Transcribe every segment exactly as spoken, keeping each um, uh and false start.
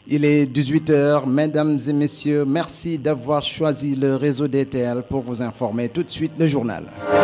Il est dix-huit heures, mesdames et messieurs, merci d'avoir choisi le réseau D T L pour vous informer. Tout de suite, le journal.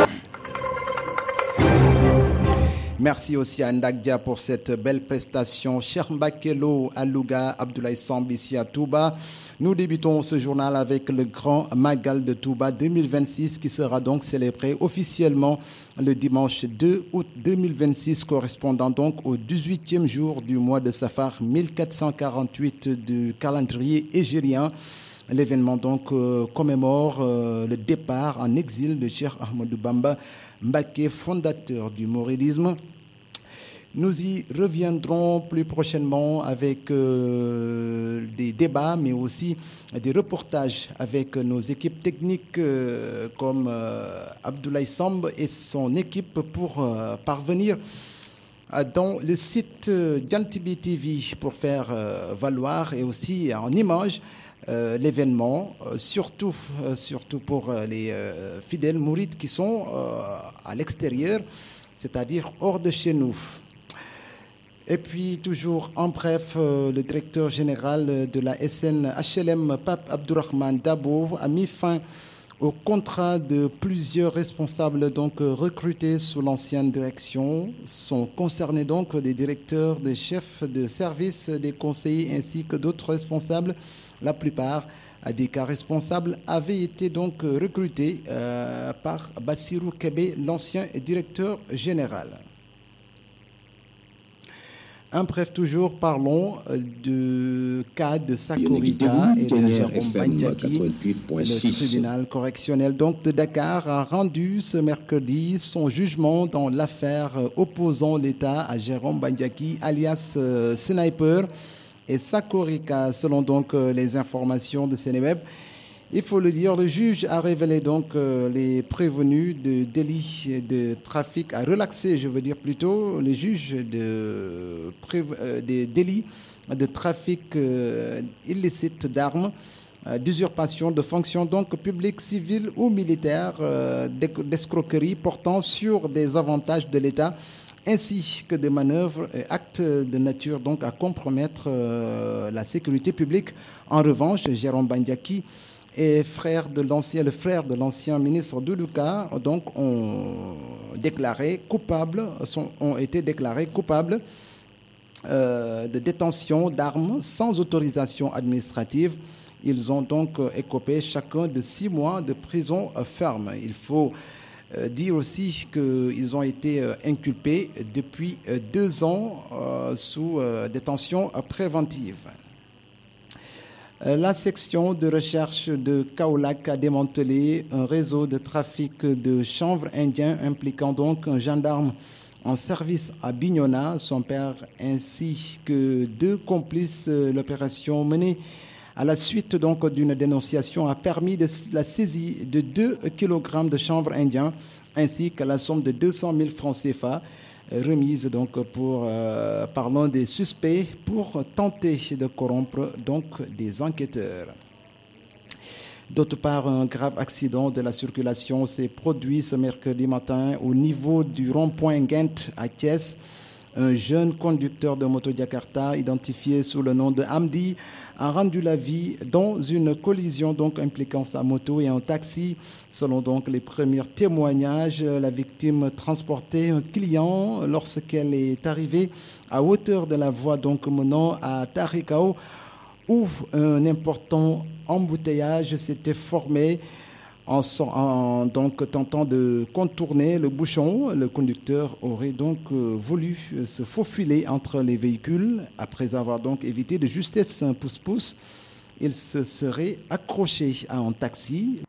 Merci aussi à Ndagdia pour cette belle prestation. Cheikh Mbakelo à Louga, Abdoulaye Samb ici à Touba. Nous débutons ce journal avec le Grand Magal de Touba deux mille vingt-six qui sera donc célébré officiellement le dimanche deux août deux mille vingt-six, correspondant donc au dix-huitième jour du mois de Safar mille quatre cent quarante-huit du calendrier hégérien. L'événement donc euh, commémore euh, le départ en exil de Cheikh Ahmadou Bamba Mbacké, fondateur du mouridisme. Nous y reviendrons plus prochainement avec euh, des débats, mais aussi des reportages avec nos équipes techniques euh, comme euh, Abdoulaye Samb et son équipe pour euh, parvenir dans le site Djantibi T V pour faire euh, valoir et aussi en images euh, l'événement, euh, surtout, euh, surtout pour euh, les euh, fidèles mourides qui sont euh, à l'extérieur, c'est-à-dire hors de chez nous. Et puis, toujours en bref, euh, le directeur général de la S N H L M, Pape Abdourahmane Dabo, a mis fin au contrat de plusieurs responsables donc recrutés sous l'ancienne direction. Sont concernés donc des directeurs, des chefs de service, des conseillers ainsi que d'autres responsables. La plupart des cas responsables avaient été donc recrutés euh, par Bassirou Kébé, l'ancien directeur général. En bref, toujours parlons du cas de Sakorika et de Jérôme Bandiaki. Le tribunal correctionnel donc de Dakar a rendu ce mercredi son jugement dans l'affaire opposant l'État à Jérôme Bandiaki, alias euh, Sniper, et Sakorika, selon donc euh, les informations de Sénéweb. Il faut le dire, le juge a révélé donc euh, les prévenus de délits de trafic, a relaxé, je veux dire plutôt, les juges de, euh, des délits de trafic euh, illicite d'armes, euh, d'usurpation de fonctions donc publiques, civiles ou militaires, euh, d'escroquerie portant sur des avantages de l'État, ainsi que des manœuvres et actes de nature donc à compromettre euh, la sécurité publique. En revanche, Jérôme Bandiaki et frère de l'ancien, le frère de l'ancien ministre Doudouka donc ont déclaré coupables, sont, ont été déclarés coupables euh, de détention d'armes sans autorisation administrative. Ils ont donc écopé chacun de six mois de prison ferme. Il faut euh, dire aussi qu'ils ont été euh, inculpés depuis euh, deux ans euh, sous euh, détention préventive. La section de recherche de Kaolack a démantelé un réseau de trafic de chanvre indien impliquant donc un gendarme en service à Bignona, son père ainsi que deux complices. L'opération menée à la suite donc d'une dénonciation a permis de la saisie de deux kilogrammes de chanvre indien ainsi que la somme de deux cent mille francs C F A remise donc pour, euh, par l'un des suspects pour tenter de corrompre donc des enquêteurs. D'autre part, un grave accident de la circulation s'est produit ce mercredi matin au niveau du rond-point Ghent à Thiès. Un jeune conducteur de moto Jakarta, identifié sous le nom de Hamdi, a rendu la vie dans une collision donc impliquant sa moto et un taxi. Selon donc les premiers témoignages, la victime transportait un client lorsqu'elle est arrivée à hauteur de la voie donc menant à Tarikao, où un important embouteillage s'était formé. En, en donc tentant de contourner le bouchon, le conducteur aurait donc euh, voulu se faufiler entre les véhicules. Après avoir donc évité de justesse un pouce-pouce, il se serait accroché à un taxi.